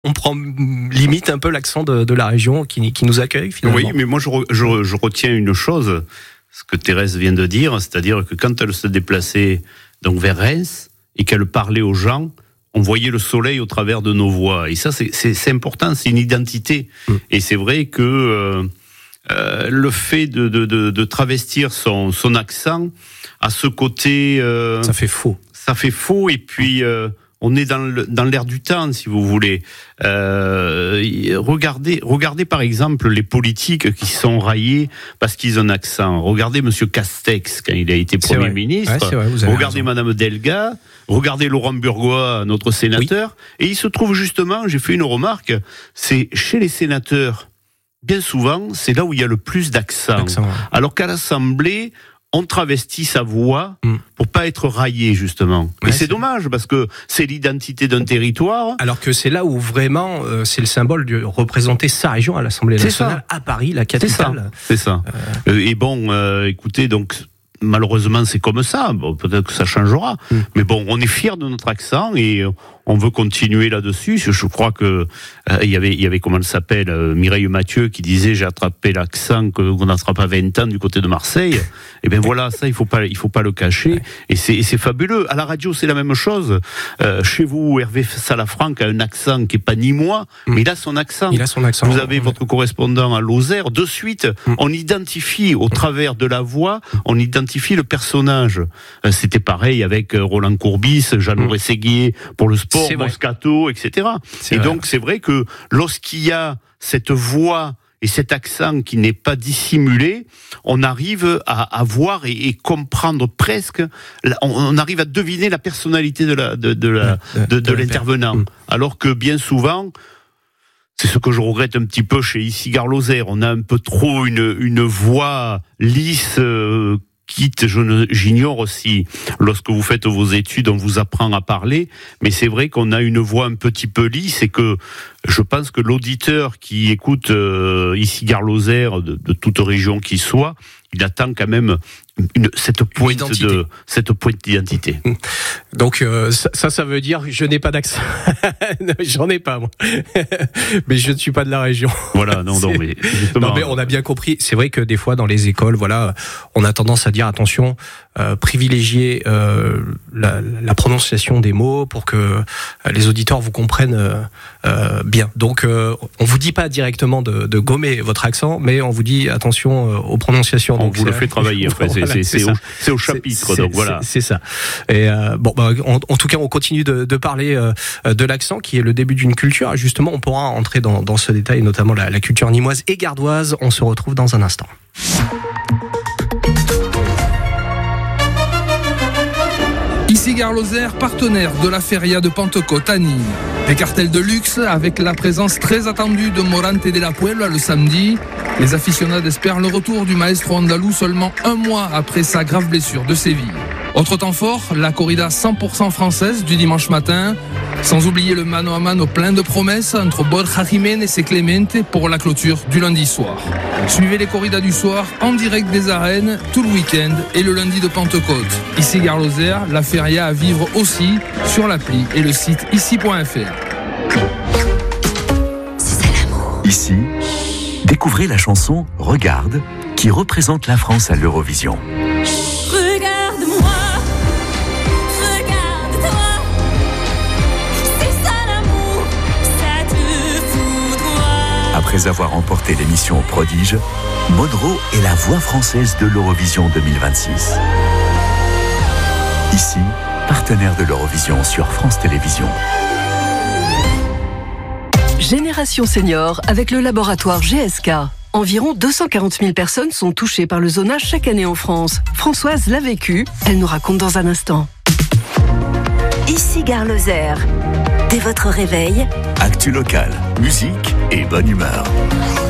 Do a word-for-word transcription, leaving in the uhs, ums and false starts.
on prend limite un peu l'accent de, de la région qui, qui nous accueille finalement. Oui, mais moi je, re, je, je retiens une chose, ce que Thérèse vient de dire, c'est-à-dire que quand elle se déplaçait donc vers Reims et qu'elle parlait aux gens, on voyait le soleil au travers de nos voix. Et ça, c'est, c'est, c'est important, c'est une identité. Mmh. Et c'est vrai que euh, euh, le fait de, de, de, de travestir son, son accent à ce côté... Euh, ça fait faux. Ça fait faux, et puis... Euh, on est dans, le, dans l'air du temps, si vous voulez. Euh, regardez, regardez par exemple les politiques qui sont raillés parce qu'ils ont un accent. Regardez Monsieur Castex quand il a été Premier vrai. ministre. Ouais, vrai, regardez raison. Madame Delga. Regardez Laurent Burgoa, notre sénateur. Oui. Et il se trouve justement, j'ai fait une remarque, c'est chez les sénateurs, bien souvent, c'est là où il y a le plus d'accent. Accent, ouais. Alors qu'à l'Assemblée, on travestit sa voix mm. pour pas être raillé, justement. Ouais, et c'est, c'est dommage, parce que c'est l'identité d'un territoire. Alors que c'est là où vraiment, euh, c'est le symbole de représenter sa région à l'Assemblée nationale, à Paris, la capitale. C'est ça. C'est ça. Euh... Et bon, euh, écoutez, donc... Malheureusement, c'est comme ça. Bon, peut-être que ça changera. Mm. Mais bon, on est fiers de notre accent et on veut continuer là-dessus. Je crois que euh, il y avait, il y avait comment elle s'appelle, euh, Mireille Mathieu, qui disait j'ai attrapé l'accent que, qu'on n'attrape à vingt ans du côté de Marseille. Et ben voilà, ça il faut pas, il faut pas le cacher. Ouais. Et c'est, et c'est fabuleux. À la radio, c'est la même chose. Euh, chez vous, Hervé Salafranc a un accent qui est pas ni moi, mm. mais il a son accent. Il a son accent. Vous avez mm. votre correspondant à Lozère. De suite, mm. on identifie au travers de la voix, on identifie le personnage. C'était pareil avec Roland Courbis, Jeannot mmh. Rességuier pour le sport, Moscato, et cetera. C'est et vrai. Donc c'est vrai que lorsqu'il y a cette voix et cet accent qui n'est pas dissimulé, on arrive à, à voir et, et comprendre presque, on, on arrive à deviner la personnalité de, la, de, de, la, de, de, de, de l'intervenant. Mmh. Alors que bien souvent, c'est ce que je regrette un petit peu chez Issy-Gare-Lozère, on a un peu trop une, une voix lisse, euh, quitte, je ne, j'ignore aussi, lorsque vous faites vos études, on vous apprend à parler, mais c'est vrai qu'on a une voix un petit peu lisse et que je pense que l'auditeur qui écoute euh, Issy-Gare-Lozère, de, de toute région qu'il soit, il attend quand même une, cette pointe une de cette pointe d'identité. Donc euh, ça, ça veut dire je n'ai pas d'accent. J'en ai pas moi, mais je ne suis pas de la région. Voilà, non, non, mais, non, mais on a bien compris. C'est vrai que des fois dans les écoles, voilà, on a tendance à dire attention, euh, privilégier euh, la, la prononciation des mots pour que euh, les auditeurs vous comprennent euh, euh, bien. Donc euh, on vous dit pas directement de, de gommer votre accent, mais on vous dit attention euh, aux prononciations. On donc vous le fait travailler. Après, c'est, voilà, c'est, c'est, c'est, au, c'est au chapitre, c'est, donc voilà. C'est, c'est ça. Et euh, bon, bah, en, en tout cas, on continue de, de parler euh, de l'accent, qui est le début d'une culture. Justement, on pourra entrer dans, dans ce détail, notamment la, la culture nîmoise et gardoise. On se retrouve dans un instant. Issy-Gare-Lozère, partenaire de la Feria de Pentecôte à Nîmes. Des cartels de luxe avec la présence très attendue de Morante de la Puebla le samedi. Les aficionados espèrent le retour du maestro andalou seulement un mois après sa grave blessure de Séville. Autre temps fort, la corrida cent pour cent française du dimanche matin. Sans oublier le mano à mano plein de promesses entre Borja Jiménez et Clemente pour la clôture du lundi soir. Suivez les corridas du soir en direct des arènes tout le week-end et le lundi de Pentecôte. Issy-Gare-Lozère, la feria à vivre aussi sur l'appli et le site issy point f r. C'est ça l'amour. Ici, découvrez la chanson Regarde qui représente la France à l'Eurovision. Après avoir remporté l'émission au Prodige, Monroe est la voix française de l'Eurovision deux mille vingt-six. Ici, partenaire de l'Eurovision sur France Télévisions. Génération Senior avec le laboratoire G S K. Environ deux cent quarante mille personnes sont touchées par le zonage chaque année en France. Françoise l'a vécu, elle nous raconte dans un instant. Issy-Gare-Lozère. Dès votre réveil, actu local, musique et bonne humeur.